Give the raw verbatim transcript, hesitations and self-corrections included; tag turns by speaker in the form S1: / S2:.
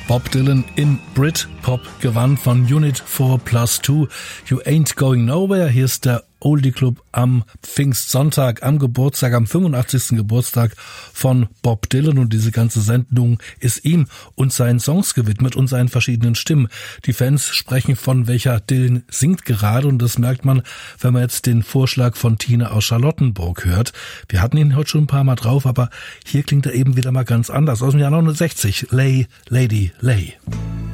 S1: Bob Dylan in Britpop-Gewand von Unit four plus two. You Ain't Going Nowhere. Hier ist der Oldie Club am Pfingstsonntag, am Geburtstag, am fünfundachtzigsten Geburtstag von Bob Dylan. Und diese ganze Sendung ist ihm und seinen Songs gewidmet und seinen verschiedenen Stimmen. Die Fans sprechen von welcher Dylan singt gerade, und das merkt man, wenn man jetzt den Vorschlag von Tine aus Charlottenburg hört. Wir hatten ihn heute schon ein paar Mal drauf, aber hier klingt er eben wieder mal ganz anders. Aus dem Jahr neunundsechzig, Lay, Lady, Lay.